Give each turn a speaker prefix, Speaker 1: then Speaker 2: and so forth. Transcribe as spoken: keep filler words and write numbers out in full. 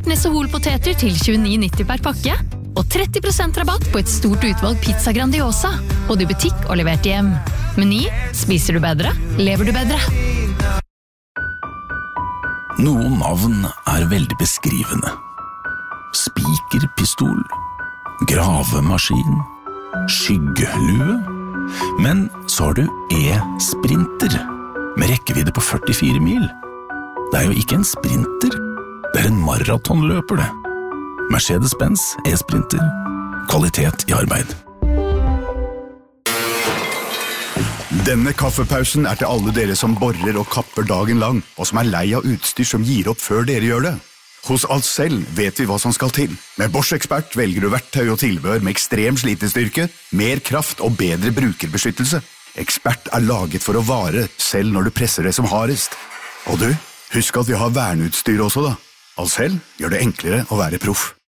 Speaker 1: Hartness og Hol-poteter til tjueni nitti per pakke, og tretti prosent rabatt på et stort utvalg pizza Grandiosa, både i butikk og levert hjem. Meny, spiser du bedre, lever du bedre.
Speaker 2: Noen navn er veldig beskrivende. Spikerpistol, gravemaskin, skyggelue. Men så har du e-sprinter, med rekkevidde på førtifire mil. Det er jo ikke en sprinter, det er en maratonløper det. Mercedes-Benz e-sprinter. Kvalitet i arbeid.
Speaker 3: Denne kaffepausen er til alle dere som borer og kapper dagen lang, og som er lei av utstyr som gir opp før dere gjør det. Hos Ahlsell vet vi hva som skal til. Med Bosch Expert velger du verktøy og tilbehør med ekstrem slitestyrke, mer kraft og bedre brukerbeskyttelse. Expert er laget for å vare, selv når du presser det som hardest. Og du, husk at vi har verneutstyr også da. Ahlsell gjør det enklere å være proff.